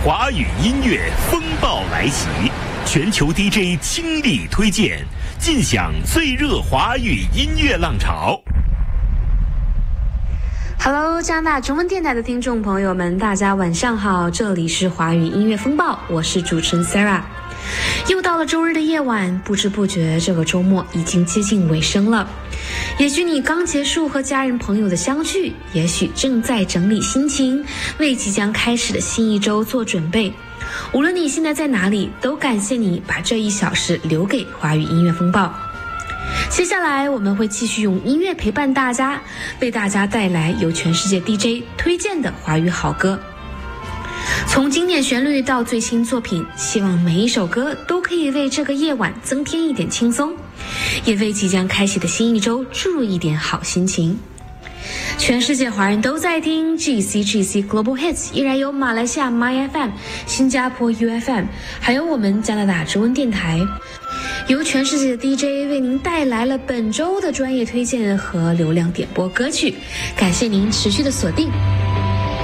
华语音乐风暴来袭，全球 DJ 倾力推荐，尽享最热华语音乐浪潮。 Hello， 加拿大中文电台的听众朋友们，大家晚上好，这里是华语音乐风暴，我是主持人 Sarah。又到了周日的夜晚，不知不觉这个周末已经接近尾声了。也许你刚结束和家人朋友的相聚，也许正在整理心情，为即将开始的新一周做准备。无论你现在在哪里，都感谢你把这1小时留给华语音乐风暴。接下来我们会继续用音乐陪伴大家，为大家带来由全世界 DJ 推荐的华语好歌。从经典旋律到最新作品，希望每一首歌都可以为这个夜晚增添一点轻松，也为即将开启的新一周注入一点好心情。全世界华人都在听 GCGC Global Hits， 依然有马来西亚 MyFM、 新加坡 UFM， 还有我们加拿大中文电台，由全世界的 DJ 为您带来了本周的专业推荐和流量点播歌曲，感谢您持续的锁定。